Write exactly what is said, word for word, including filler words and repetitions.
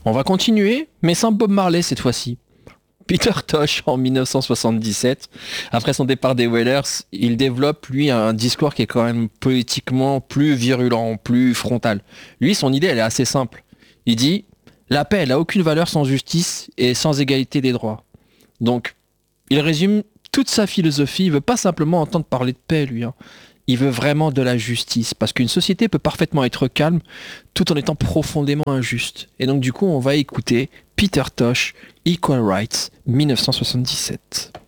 On va continuer, mais sans Bob Marley cette fois-ci. Peter Tosh, en dix-neuf cent soixante-dix-sept, après son départ des Wailers, il développe, lui, un discours qui est quand même politiquement plus virulent, plus frontal. Lui, son idée, elle est assez simple. Il dit, la paix, elle n'a aucune valeur sans justice et sans égalité des droits. Donc, il résume toute sa philosophie. Il veut pas simplement entendre parler de paix, lui. Hein. Il veut vraiment de la justice. Parce qu'une société peut parfaitement être calme tout en étant profondément injuste. Et donc, du coup, on va écouter Peter Tosh, Equal Rights, dix-neuf cent soixante-dix-sept.